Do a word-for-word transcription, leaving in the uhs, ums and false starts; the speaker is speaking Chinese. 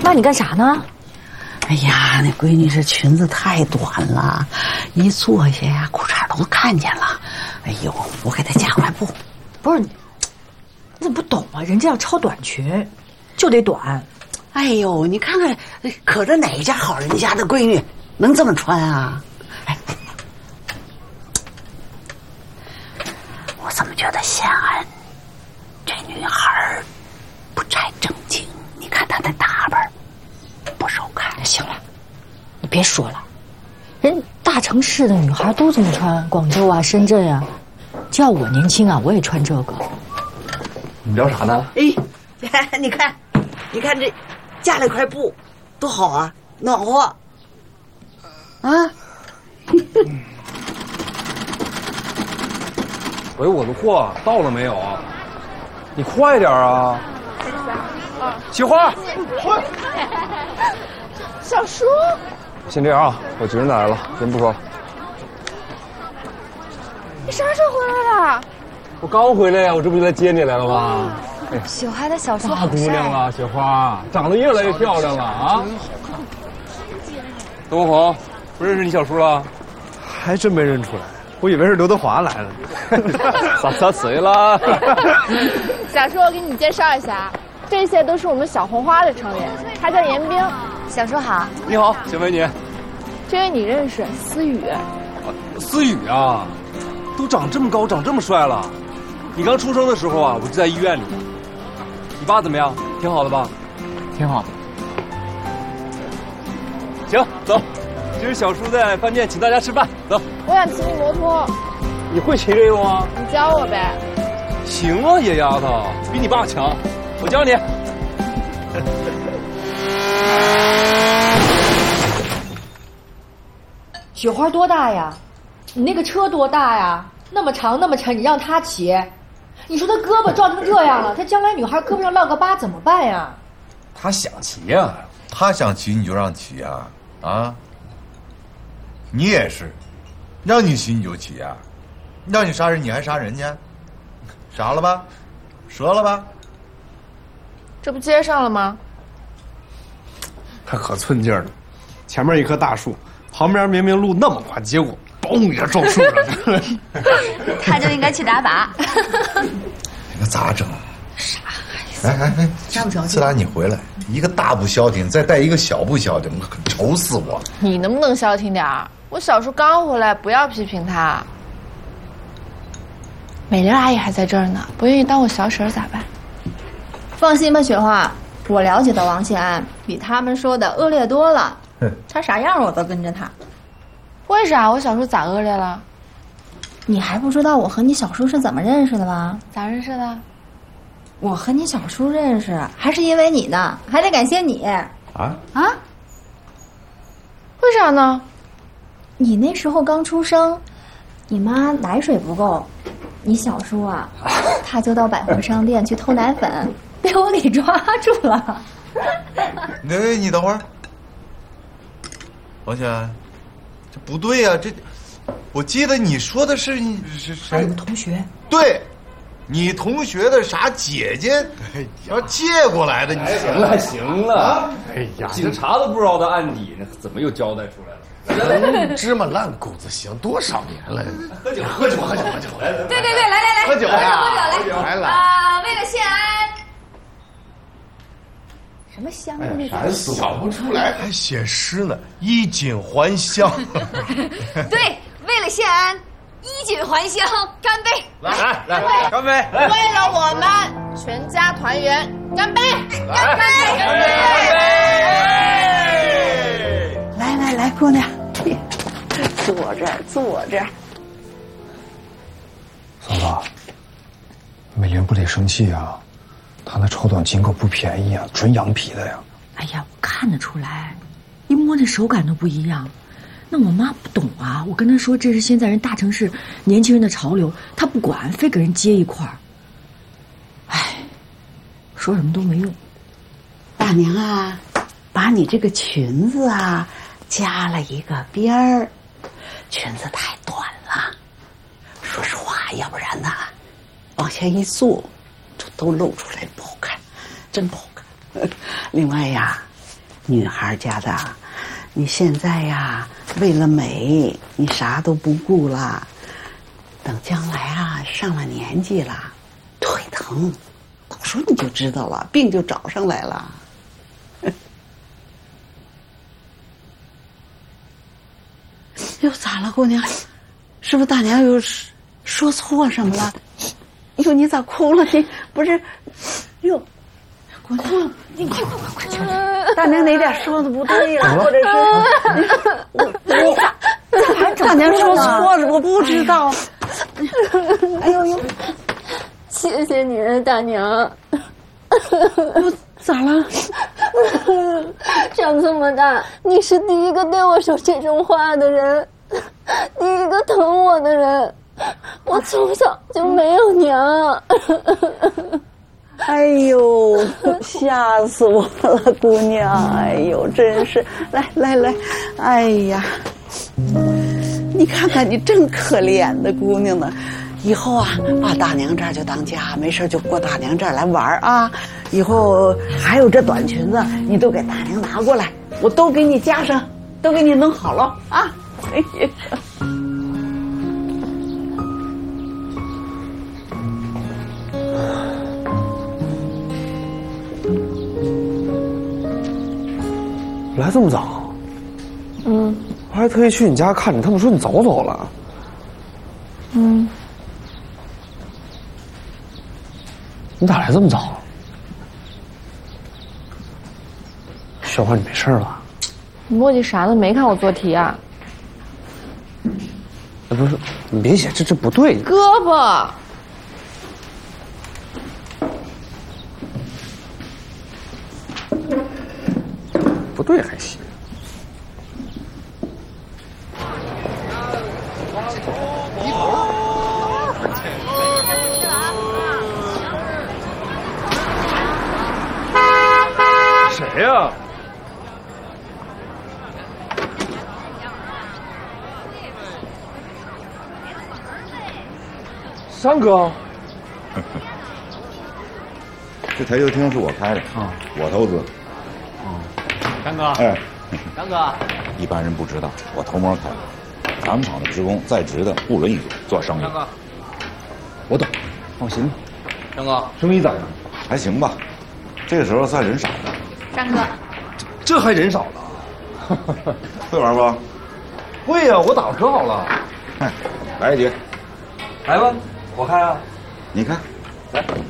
妈，你干啥呢？ 哎呀，那闺女这裙子太短了，一坐下呀，裤衩都看见了。哎呦，我给她加块布。 不是，你怎么不懂啊？人家要超短裙，就得短。 哎呦，你看看，可是哪家好人家的闺女能这么穿啊？哎，我怎么觉得谢安这女孩不太正经？你看她那打扮不受看。 行了，你别说了，人大城市的女孩都这么穿，广州啊、深圳啊，叫我年轻啊，我也穿这个。 你聊啥呢？ 哎，你看，你看这加了块布，多好啊，暖和。啊！ 喂，我的货到了没有？你快点啊！菊花， 小叔， 先这样啊，我侄女来了，先不说了。 你啥时候回来了？ 我刚回来呀，我这不就来接你来了吗？哎， 雪花的小叔大好帅姑娘啊，雪花长得越来越漂亮了啊！东红，不认识你小叔了？ 还真没认出来，我以为是刘德华来了。 洒洒水了。 小叔，我给你介绍一下，这些都是我们小红花的成员，他叫严冰。小叔好。 你好，小美女。 这位你认识，思雨。 思雨啊，都长这么高，长这么帅了。你刚出生的时候啊，我就在医院里。你爸怎么样？挺好的吧？ 挺好的。 行，走。今儿小叔在饭店请大家吃饭，走。 我想骑你摩托。 你会骑这个吗？ 你教我呗。 行啊，野丫头，比你爸强，我教你。 雪花多大呀？你那个车多大呀？那么长那么沉，你让他骑，你说他胳膊撞成这样了，他将来女孩胳膊上落个疤怎么办呀？ 他想骑呀，他想骑你就让骑呀，啊！你也是，让你骑你就骑呀，让你杀人你还杀人家，傻了吧？折了吧？ 这不接上了吗？ 他可寸劲儿了，前面一棵大树，旁边明明路那么宽，结果嘣一下撞树上了。 他就应该去打靶。 那咋整？ 傻孩子！哎哎哎， 着不着急？ 自打你回来，一个大不消停，再带一个小不消停，可愁死我。 你能不能消停点儿？我小叔刚回来，不要批评他。美玲阿姨还在这儿呢，不愿意当我小婶咋办？ 放心吧，雪花，我了解的王谢安比他们说的恶劣多了。他啥样我都跟着他。 为啥？我小叔咋恶劣了？ 你还不知道我和你小叔是怎么认识的吧？ 咋认识的？ 我和你小叔认识，还是因为你呢，还得感谢你。啊啊！ 为啥呢？ 你那时候刚出生，你妈奶水不够，你小叔啊，他就到百货商店去偷奶粉，被我给抓住了。 哎，你等会儿，王轩，这不对呀、啊，这我记得你说的是你是谁？ 我同学。 对，你同学的啥姐姐，要借过来的。你行了行了， 哎呀， 警察都不知道的案底，怎么又交代出来了？ 芝麻烂谷子行，多少年了？ 喝酒喝酒喝酒喝酒！ 对对对，来来来， 喝酒呀！ 喝酒来来啊！为了谢安，什么香的那烦死我，想不出来，还写诗呢，衣锦还乡。 对，为了谢安，衣锦还乡，干杯！ 来来来，干杯！ 为了我们全家团圆，干杯！ 干杯！ 干杯！ 来来来，姑娘，坐这儿，坐这儿。 嫂子，美玲不得生气啊！她那超短裙可不便宜啊，纯羊皮的呀。 哎呀，我看得出来，一摸那手感都不一样。那我妈不懂啊，我跟她说这是现在人大城市年轻人的潮流，她不管，非给人接一块儿。哎，说什么都没用。 大娘啊，把你这个裙子啊加了一个边儿，裙子太短了。说实话，要不然呢，往下一坐，就都露出来，不好看，真不好看。另外呀， 女孩家的，你现在呀，为了美，你啥都不顾了。等将来啊，上了年纪了，腿疼，到时候你就知道了，病就找上来了。又咋了，姑娘？是不是大娘又说错什么了？哟，你咋哭了？你不是？哟，姑娘，你快快快快去！大娘哪点说的不对了，或者是我我大娘说错了，我不知道。哎呦呦， 谢谢你了，大娘。 我咋了？ 长这么大，你是第一个对我说这种话的人，第一个疼我的人。我从小就没有娘。 哎呦，吓死我了，姑娘！哎呦，真是，来来来，哎呀，你看看你真可怜的姑娘呢。以后啊，把大娘这儿就当家，没事就过大娘这儿来玩啊。以后还有这短裙子，你都给大娘拿过来，我都给你加上，都给你弄好了啊。哎呀。 来这么早？ 嗯， 我还特意去你家看你，他们说你早走了。 嗯， 你咋来这么早？小花，你没事吧？ 你墨迹啥的没看我做题啊？ 不是，你别写，这这不对。 胳膊。 不对还行。 谁呀？山哥。 这台球厅是我开的啊，我投资。 山哥， 哎， 山哥， 一般人不知道，我偷摸开的。咱们厂的职工在职的不允许做生意。 山哥， 我懂，放心吧。 山哥， 生意咋样？ 还行吧，这个时候算人少了。 山哥， 这还人少呢？ 会玩不？ 会呀，我打的可好了。 哎，来一局。 来吧，我开啊。 你看， 来。